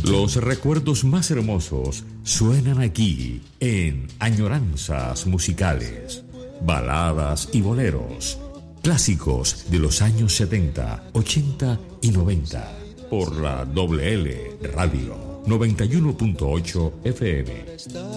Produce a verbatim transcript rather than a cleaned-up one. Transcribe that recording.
Los recuerdos más hermosos suenan aquí en Añoranzas Musicales. Baladas y boleros, clásicos de los años setenta, ochenta y noventa. Por la Doble L Radio noventa y uno punto ocho F M.